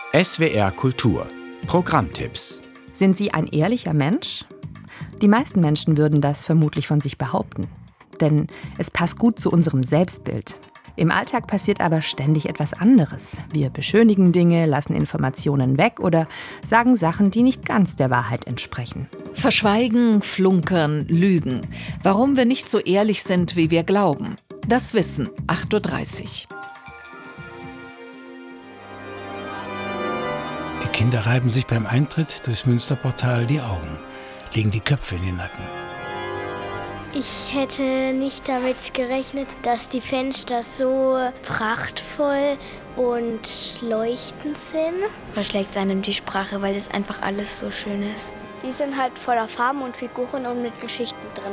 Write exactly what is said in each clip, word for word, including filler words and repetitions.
S W R Kultur. Programmtipps. Sind Sie ein ehrlicher Mensch? Die meisten Menschen würden das vermutlich von sich behaupten. Denn es passt gut zu unserem Selbstbild. Im Alltag passiert aber ständig etwas anderes. Wir beschönigen Dinge, lassen Informationen weg oder sagen Sachen, die nicht ganz der Wahrheit entsprechen. Verschweigen, flunkern, lügen. Warum wir nicht so ehrlich sind, wie wir glauben. Das Wissen, acht Uhr dreißig. Die Kinder reiben sich beim Eintritt durchs Münsterportal die Augen, legen die Köpfe in den Nacken. Ich hätte nicht damit gerechnet, dass die Fenster so prachtvoll und leuchtend sind. Verschlägt einem die Sprache, weil es einfach alles so schön ist. Die sind halt voller Farben und Figuren und mit Geschichten drin.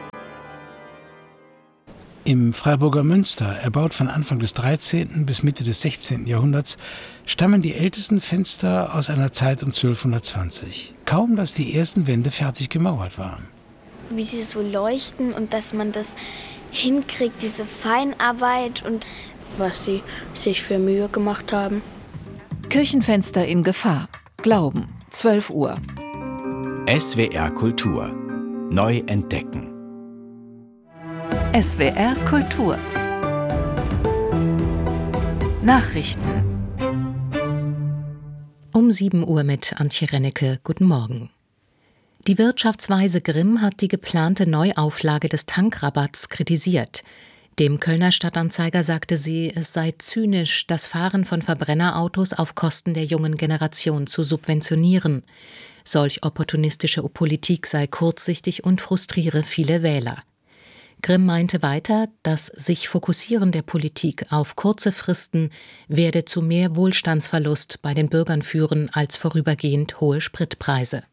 Im Freiburger Münster, erbaut von Anfang des dreizehnten bis Mitte des sechzehnten Jahrhunderts, stammen die ältesten Fenster aus einer Zeit um zwölfhundertzwanzig. Kaum, dass die ersten Wände fertig gemauert waren. Wie sie so leuchten und dass man das hinkriegt, diese Feinarbeit und was sie sich für Mühe gemacht haben. Kirchenfenster in Gefahr. Glauben, zwölf Uhr. S W R Kultur. Neu entdecken. S W R Kultur. Nachrichten. Um sieben Uhr mit Antje Rennecke. Guten Morgen. Die Wirtschaftsweise Grimm hat die geplante Neuauflage des Tankrabatts kritisiert. Dem Kölner Stadtanzeiger sagte sie, es sei zynisch, das Fahren von Verbrennerautos auf Kosten der jungen Generation zu subventionieren. Solch opportunistische Politik sei kurzsichtig und frustriere viele Wähler. Grimm meinte weiter, das sich Fokussieren der Politik auf kurze Fristen werde zu mehr Wohlstandsverlust bei den Bürgern führen als vorübergehend hohe Spritpreise.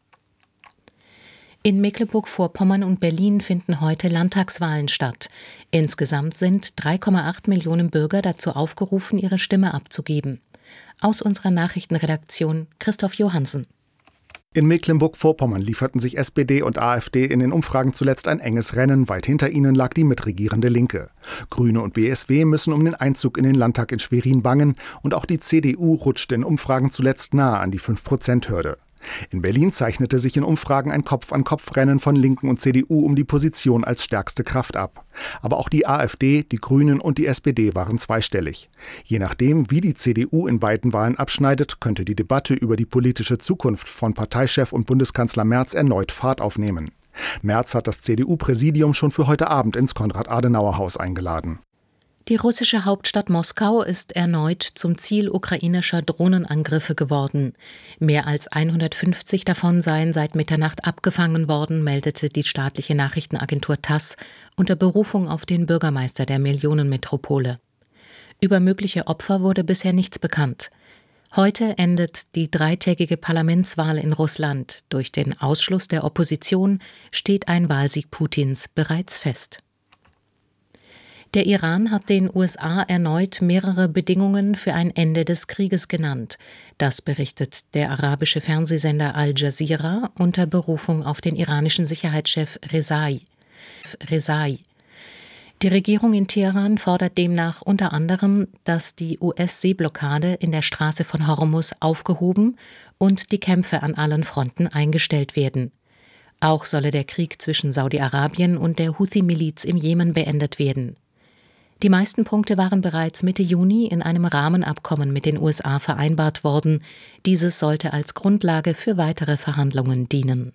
In Mecklenburg-Vorpommern und Berlin finden heute Landtagswahlen statt. Insgesamt sind drei Komma acht Millionen Bürger dazu aufgerufen, ihre Stimme abzugeben. Aus unserer Nachrichtenredaktion Christoph Johansen. In Mecklenburg-Vorpommern lieferten sich S P D und AfD in den Umfragen zuletzt ein enges Rennen. Weit hinter ihnen lag die mitregierende Linke. Grüne und B S W müssen um den Einzug in den Landtag in Schwerin bangen. Und auch die C D U rutschte in Umfragen zuletzt nahe an die fünf Prozent Hürde. In Berlin zeichnete sich in Umfragen ein Kopf-an-Kopf-Rennen von Linken und C D U um die Position als stärkste Kraft ab. Aber auch die AfD, die Grünen und die S P D waren zweistellig. Je nachdem, wie die C D U in beiden Wahlen abschneidet, könnte die Debatte über die politische Zukunft von Parteichef und Bundeskanzler Merz erneut Fahrt aufnehmen. Merz hat das C D U-Präsidium schon für heute Abend ins Konrad-Adenauer-Haus eingeladen. Die russische Hauptstadt Moskau ist erneut zum Ziel ukrainischer Drohnenangriffe geworden. Mehr als hundertfünfzig davon seien seit Mitternacht abgefangen worden, meldete die staatliche Nachrichtenagentur TASS unter Berufung auf den Bürgermeister der Millionenmetropole. Über mögliche Opfer wurde bisher nichts bekannt. Heute endet die dreitägige Parlamentswahl in Russland. Durch den Ausschluss der Opposition steht ein Wahlsieg Putins bereits fest. Der Iran hat den U S A erneut mehrere Bedingungen für ein Ende des Krieges genannt. Das berichtet der arabische Fernsehsender Al Jazeera unter Berufung auf den iranischen Sicherheitschef Rezai. Rezai. Die Regierung in Teheran fordert demnach unter anderem, dass die U S-Seeblockade in der Straße von Hormuz aufgehoben und die Kämpfe an allen Fronten eingestellt werden. Auch solle der Krieg zwischen Saudi-Arabien und der Houthi-Miliz im Jemen beendet werden. Die meisten Punkte waren bereits Mitte Juni in einem Rahmenabkommen mit den U S A vereinbart worden. Dieses sollte als Grundlage für weitere Verhandlungen dienen.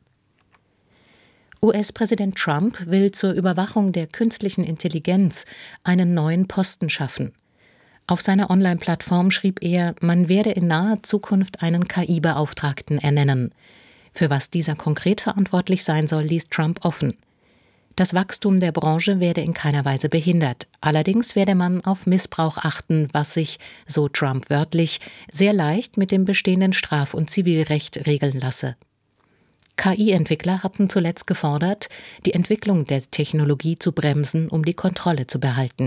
U S-Präsident Trump will zur Überwachung der künstlichen Intelligenz einen neuen Posten schaffen. Auf seiner Online-Plattform schrieb er, man werde in naher Zukunft einen K I-Beauftragten ernennen. Für was dieser konkret verantwortlich sein soll, ließ Trump offen. Das Wachstum der Branche werde in keiner Weise behindert. Allerdings werde man auf Missbrauch achten, was sich, so Trump wörtlich, sehr leicht mit dem bestehenden Straf- und Zivilrecht regeln lasse. K I-Entwickler hatten zuletzt gefordert, die Entwicklung der Technologie zu bremsen, um die Kontrolle zu behalten.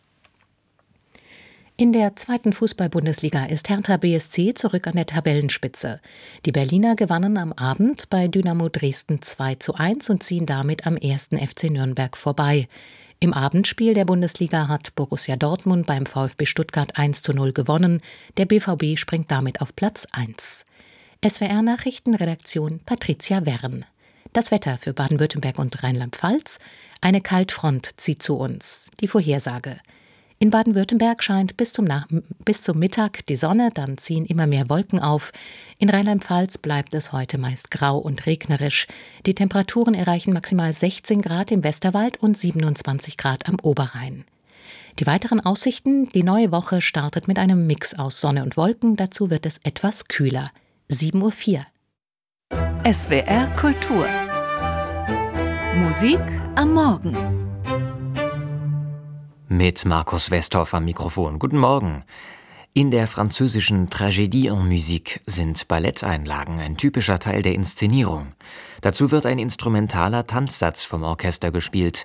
In der zweiten Fußball-Bundesliga ist Hertha B S C zurück an der Tabellenspitze. Die Berliner gewannen am Abend bei Dynamo Dresden zwei zu eins und ziehen damit am ersten F C Nürnberg vorbei. Im Abendspiel der Bundesliga hat Borussia Dortmund beim VfB Stuttgart eins zu null gewonnen. Der B V B springt damit auf Platz eins. S W R-Nachrichtenredaktion Patricia Wern. Das Wetter für Baden-Württemberg und Rheinland-Pfalz. Eine Kaltfront zieht zu uns. Die Vorhersage. In Baden-Württemberg scheint bis zum, Nach- bis zum Mittag die Sonne, dann ziehen immer mehr Wolken auf. In Rheinland-Pfalz bleibt es heute meist grau und regnerisch. Die Temperaturen erreichen maximal sechzehn Grad im Westerwald und siebenundzwanzig Grad am Oberrhein. Die weiteren Aussichten: Die neue Woche startet mit einem Mix aus Sonne und Wolken. Dazu wird es etwas kühler. sieben Uhr vier. S W R Kultur. Musik am Morgen. Mit Markus Westhoff am Mikrofon. Guten Morgen. In der französischen Tragédie en Musique sind Balletteinlagen ein typischer Teil der Inszenierung. Dazu wird ein instrumentaler Tanzsatz vom Orchester gespielt.